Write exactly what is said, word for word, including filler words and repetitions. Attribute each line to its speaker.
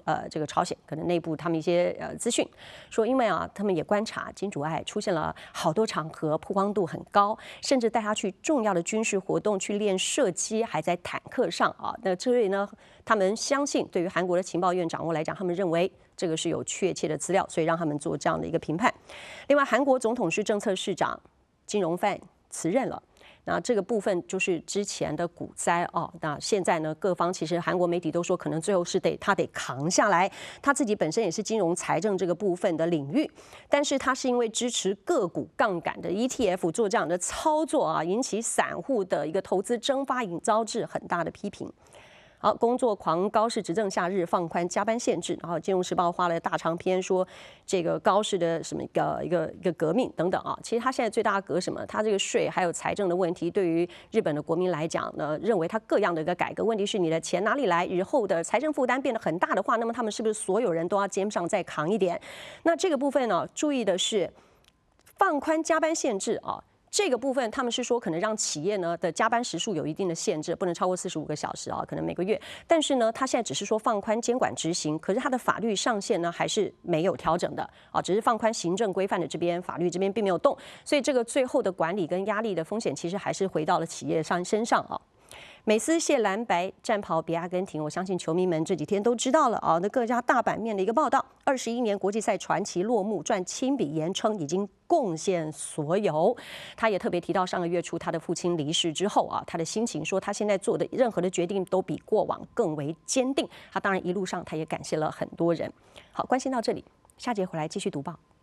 Speaker 1: 呃这个朝鲜可能内部他们一些呃资讯，说因为啊他们也观察金主爱出现了好多场合曝光度很高，甚至带他去重要的军事活动去练射击，还在坦克上啊。那这里呢，他们相信对于韩国的情报院掌握来讲，他们认为这个是有确切的资料，所以让他们做这样的一个评判。另外，韩国总统是政策市长金荣范辞任了。那这个部分就是之前的股灾哦，那现在呢，各方其实韩国媒体都说，可能最后是得他得扛下来。他自己本身也是金融财政这个部分的领域，但是他是因为支持个股杠杆的 E T F 做这样的操作啊，引起散户的一个投资蒸发，引遭致很大的批评。好，工作狂高市执政下日放宽加班限制，然后《金融时报》花了大长篇说这个高市的什么一个一个一个革命等等啊。其实他现在最大的革什么？他这个税还有财政的问题，对于日本的国民来讲呢，认为他各样的一个改革，问题是你的钱哪里来？日后的财政负担变得很大的话，那么他们是不是所有人都要肩上再扛一点？那这个部分呢，注意的是放宽加班限制啊。这个部分，他们是说可能让企业呢的加班时数有一定的限制，不能超过四十五个小时啊，可能每个月。但是呢，他现在只是说放宽监管执行，可是他的法律上限呢还是没有调整的啊，只是放宽行政规范的这边，法律这边并没有动，所以这个最后的管理跟压力的风险，其实还是回到了企业上身上啊。美斯谢蓝白战袍比阿根廷，我相信球迷们这几天都知道了啊。那各家大版面的一个报道，二十一年国际赛传奇落幕，赚亲笔言称已经贡献所有。他也特别提到上个月初他的父亲离世之后啊，他的心情说他现在做的任何的决定都比过往更为坚定。他当然一路上他也感谢了很多人。好，关心到这里，下节回来继续读报。